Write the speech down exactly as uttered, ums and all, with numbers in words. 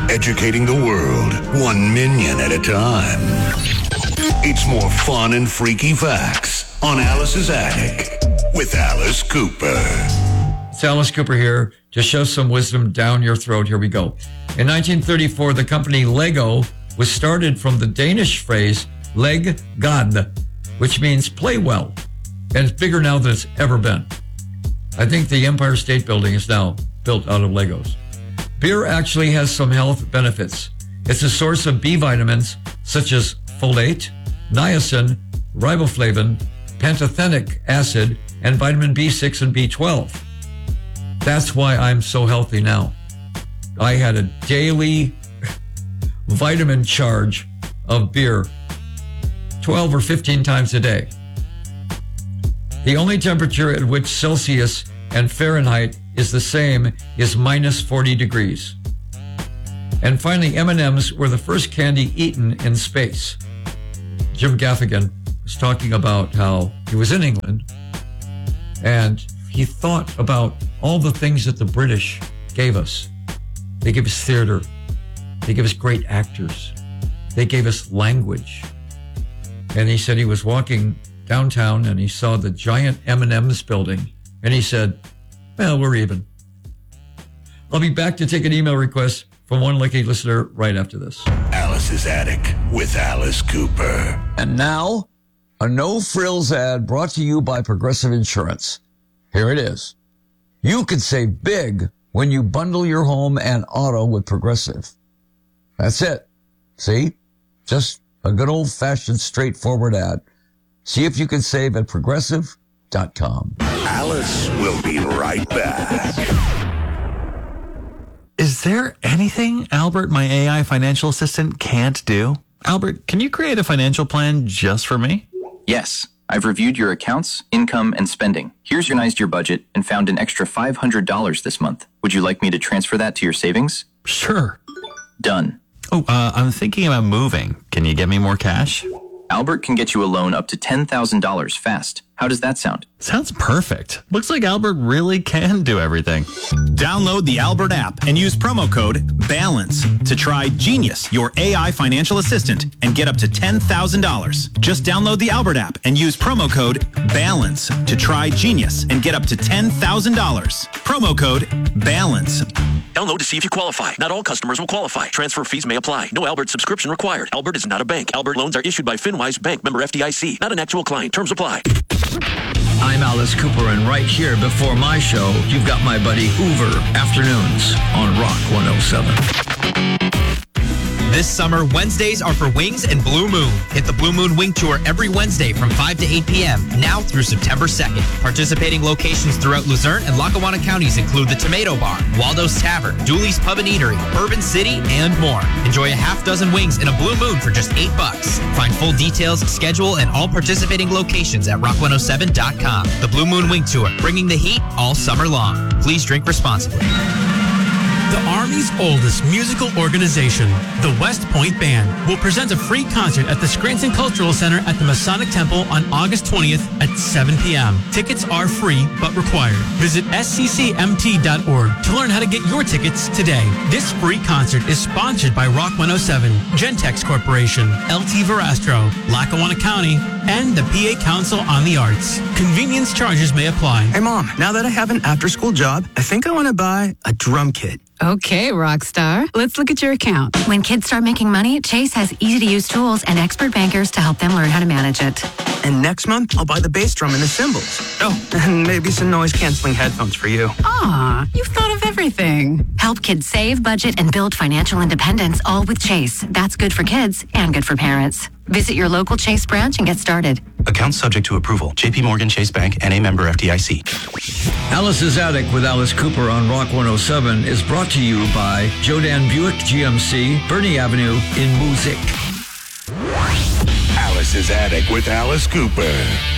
educating the world one minion at a time. It's more fun and freaky facts on Alice's Attic with Alice Cooper. It's Alice Cooper here to shove some wisdom down your throat. Here we go. In nineteen thirty-four, the company Lego was started from the Danish phrase leg god, which means play well. And it's bigger now than it's ever been. I think the Empire State Building is now built out of Legos. Beer actually has some health benefits. It's a source of B vitamins such as folate, niacin, riboflavin, pantothenic acid, and vitamin B six and B twelve. That's why I'm so healthy now. I had a daily vitamin charge of beer twelve or fifteen times a day. The only temperature at which Celsius and Fahrenheit is the same is minus forty degrees. And finally, M and M's were the first candy eaten in space. Jim Gaffigan was talking about how he was in England and he thought about all the things that the British gave us. They gave us theater. They gave us great actors. They gave us language. And he said he was walking downtown and he saw the giant M and M's building. And he said, well, we're even. I'll be back to take an email request from one lucky listener right after this. Alice's Attic with Alice Cooper. And now, a no-frills ad brought to you by Progressive Insurance. Here it is. You could save big when you bundle your home and auto with Progressive. That's it. See? Just a good old-fashioned, straightforward ad. See if you can save at progressive dot com. Alice will be right back. Is there anything Albert, my A I financial assistant, can't do? Albert, can you create a financial plan just for me? Yes. I've reviewed your accounts, income, and spending. Here's your nice year budget and found an extra five hundred dollars this month. Would you like me to transfer that to your savings? Sure. Done. Oh, uh, I'm thinking about moving. Can you get me more cash? Albert can get you a loan up to ten thousand dollars fast. How does that sound? Sounds perfect. Looks like Albert really can do everything. Download the Albert app and use promo code BALANCE to try Genius, your A I financial assistant, and get up to ten thousand dollars. Just download the Albert app and use promo code BALANCE to try Genius and get up to ten thousand dollars. Promo code BALANCE. Download to see if you qualify. Not all customers will qualify. Transfer fees may apply. No Albert subscription required. Albert is not a bank. Albert loans are issued by FinWise Bank, member F D I C. Not an actual client. Terms apply. I'm Alice Cooper, and right here before my show, you've got my buddy Hoover, Afternoons on Rock one oh seven. This summer, Wednesdays are for Wings and Blue Moon. Hit the Blue Moon Wing Tour every Wednesday from five to eight p.m., now through September second. Participating locations throughout Luzerne and Lackawanna counties include the Tomato Bar, Waldo's Tavern, Dooley's Pub and Eatery, Urban City, and more. Enjoy a half dozen wings and a Blue Moon for just eight bucks. Find full details, schedule, and all participating locations at rock one oh seven dot com. The Blue Moon Wing Tour, bringing the heat all summer long. Please drink responsibly. The Army's oldest musical organization, the West Point Band, will present a free concert at the Scranton Cultural Center at the Masonic Temple on August twentieth at seven p.m. Tickets are free but required. Visit S C C M T dot org to learn how to get your tickets today. This free concert is sponsored by Rock one oh seven, Gentex Corporation, L T Verastro, Lackawanna County, and the P A Council on the Arts. Convenience charges may apply. Hey, Mom, now that I have an after-school job, I think I want to buy a drum kit. Okay, rock star. Let's look at your account. When kids start making money, Chase has easy-to-use tools and expert bankers to help them learn how to manage it. And next month, I'll buy the bass drum and the cymbals. Oh, and maybe some noise-canceling headphones for you. Aw, you've thought of everything. Help kids save, budget, and build financial independence, all with Chase. That's good for kids and good for parents. Visit your local Chase branch and get started. Account subject to approval. J P Morgan Chase Bank, N A member F D I C. Alice's Attic with Alice Cooper on Rock one oh seven is brought to you by Jodan Buick G M C, Bernie Avenue in Moosic. Alice's Attic with Alice Cooper.